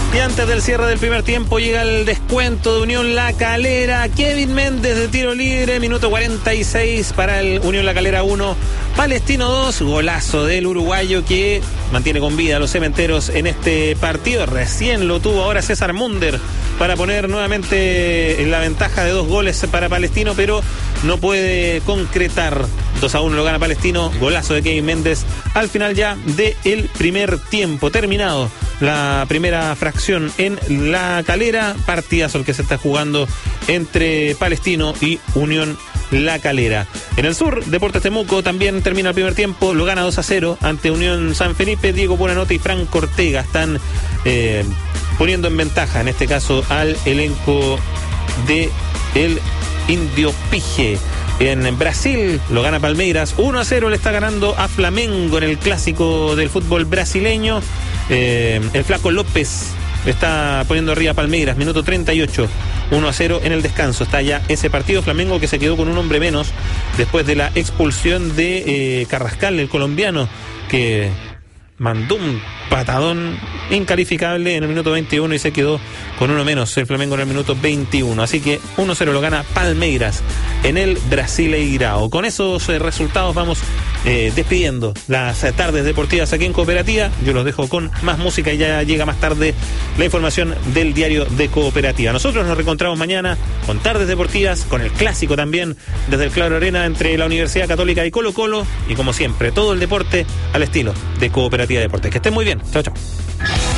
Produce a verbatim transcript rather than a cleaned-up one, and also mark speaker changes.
Speaker 1: Y antes del cierre del primer tiempo llega el descuento de Unión La Calera. Kevin Méndez de tiro libre, minuto cuarenta y seis para el Unión La Calera uno, Palestino dos, golazo del uruguayo que mantiene con vida a los cementeros en este partido. Recién lo tuvo ahora César Munder para poner nuevamente en la ventaja de dos goles para Palestino, pero no puede concretar. dos a uno lo gana Palestino, golazo de Kevin Méndez al final ya del primer tiempo. Terminado la primera fracción en La Calera, partidazo el que se está jugando entre Palestino y Unión La Calera. En el sur, Deportes Temuco también termina el primer tiempo, lo gana dos a cero ante Unión San Felipe. Diego Buenanote y Franco Ortega están eh, poniendo en ventaja, en este caso, al elenco de el Indio Pige. En Brasil lo gana Palmeiras uno a cero, le está ganando a Flamengo en el clásico del fútbol brasileño. Eh, el Flaco López está poniendo arriba a Palmeiras, minuto treinta y ocho, uno a cero en el descanso. Está ya ese partido. Flamengo que se quedó con un hombre menos después de la expulsión de eh, Carrascal, el colombiano, que mandó un patadón incalificable en el minuto veintiuno y se quedó con uno menos el Flamengo en el minuto veintiuno. Así que uno cero lo gana Palmeiras en el Brasileirao. Con esos eh, resultados vamos eh, despidiendo las eh, tardes deportivas aquí en Cooperativa. Yo los dejo con más música y ya llega más tarde la información del diario de Cooperativa. Nosotros nos reencontramos mañana con tardes deportivas, con el clásico también desde el Claro Arena entre la Universidad Católica y Colo Colo, y como siempre todo el deporte al estilo de Cooperativa Deportes. Que estén muy bien. Chao, chao.